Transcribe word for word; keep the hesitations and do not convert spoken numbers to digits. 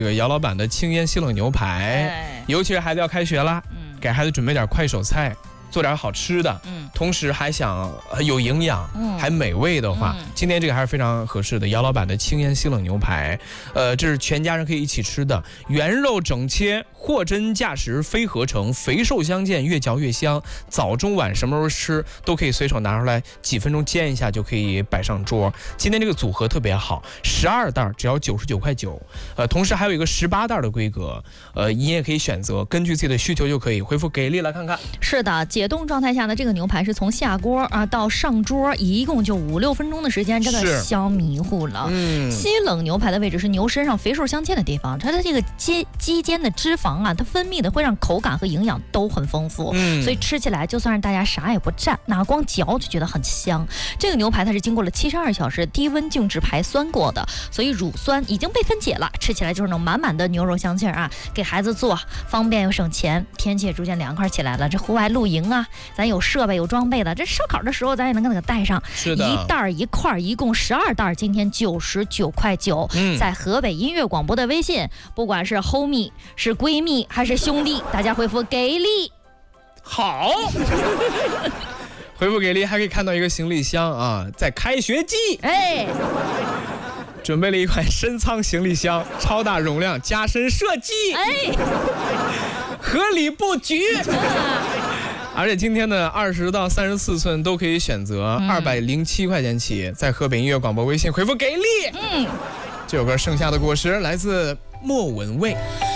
这个姚老板的清烟西冷牛排， 哎、 尤其是孩子要开学啦， 嗯， 给孩子准备点快手菜，做点好吃的， 嗯， 同时还想有营养， 嗯， 还美味的话， 嗯， 今天这个还是非常合适的。姚老板的清烟西冷牛排，呃，这是全家人可以一起吃的，原肉整切，货真价实，非合成，肥瘦相间，越嚼越香。早中晚什么时候吃都可以随手拿出来，几分钟煎一下就可以摆上桌。今天这个组合特别好，十二袋只要九十九块九，呃，同时还有一个十八袋的规格，呃，你也可以选择，根据自己的需求就可以回复给力来看看。 是的，解冻状态下呢，这个牛排是从下锅啊到上桌，一共就五六分钟的时间，真的香迷糊了。 嗯， 西冷牛排的位置是牛身上肥瘦相间的地方，它的这个肌肌间的脂肪啊，它分泌的会让口感和营养都很丰富， 嗯， 所以吃起来就算是大家啥也不蘸，那光嚼就觉得很香。这个牛排它是经过了七十二小时低温静置排酸过的，所以乳酸已经被分解了，吃起来就是那种满满的牛肉香气啊。给孩子做方便又省钱，天气也逐渐凉快起来了，这户外露营啊，咱有设备有装备的，这烧烤的时候咱也能给它带上。 是的， 一袋一块，一共十二袋，今天九十九块九。 嗯，在河北音乐广播的微信，不管是 homie 是闺蜜还是兄弟，大家回复给力。 好。回复给力还可以看到一个行李箱啊，在开学季， 哎， 准备了一款深仓行李箱，超大容量，加深设计， 哎， 合理布局。而且今天的二十到三十四寸都可以选择，二百零七块钱起，在河北音乐广播微信回复给力。 嗯， 这首歌《盛夏的果实》来自莫文蔚。